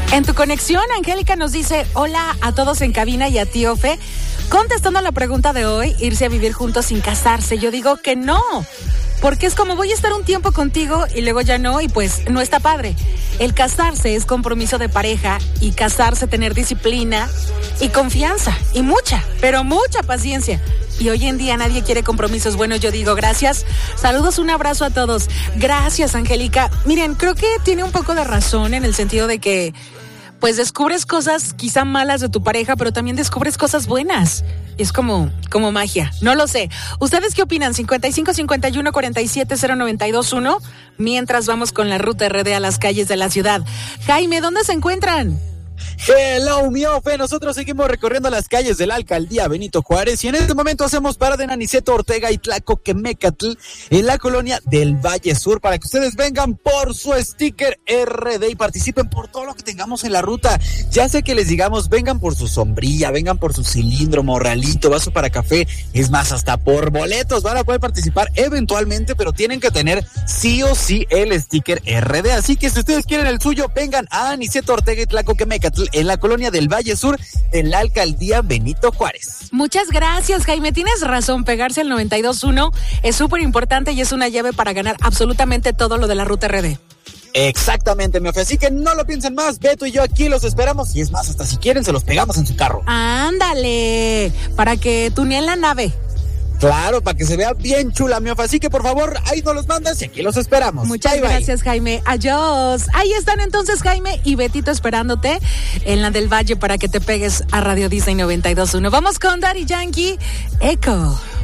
En tu conexión, Angélica nos dice, hola a todos en cabina y a ti, Ofe. Contestando a la pregunta de hoy, irse a vivir juntos sin casarse. Yo digo que no, porque es como voy a estar un tiempo contigo y luego ya no, y pues no está padre. El casarse es compromiso de pareja y casarse tener disciplina y confianza y mucha, pero mucha paciencia. Y hoy en día nadie quiere compromisos. Bueno, yo digo gracias. Saludos, un abrazo a todos. Gracias, Angélica. Miren, creo que tiene un poco de razón en el sentido de que pues descubres cosas quizá malas de tu pareja, pero también descubres cosas buenas. Es como magia. No lo sé. ¿Ustedes qué opinan? 55 51 47 0921. Mientras vamos con la ruta RD a las calles de la ciudad. Jaime, ¿dónde se encuentran? Hello, mi Ofe, nosotros seguimos recorriendo las calles de la alcaldía Benito Juárez y en este momento hacemos parada en Aniceto Ortega y Tlacoquemecatl en la colonia del Valle Sur para que ustedes vengan por su sticker RD y participen por todo lo que tengamos en la ruta. Ya sé que les digamos, vengan por su sombrilla, vengan por su cilindro, morralito, vaso para café, es más, hasta por boletos van a poder participar eventualmente, pero tienen que tener sí o sí el sticker RD, así que si ustedes quieren el suyo, vengan a Aniceto Ortega y Tlacoquemecatl en la colonia del Valle Sur de la alcaldía Benito Juárez. Muchas gracias, Jaime. Tienes razón, pegarse al 92.1 es súper importante y es una llave para ganar absolutamente todo lo de la ruta RD. Exactamente, mi Ofe, así que no lo piensen más, Beto y yo aquí los esperamos y es más, hasta si quieren se los pegamos en su carro. Ándale, para que tuneen la nave. Claro, para que se vea bien chula, mi Ofe, así que por favor, ahí nos los mandas y aquí los esperamos. Muchas gracias, Jaime. Adiós. Ahí están entonces Jaime y Betito esperándote en la del Valle para que te pegues a Radio Disney 92.1. Vamos con Daddy Yankee, Echo.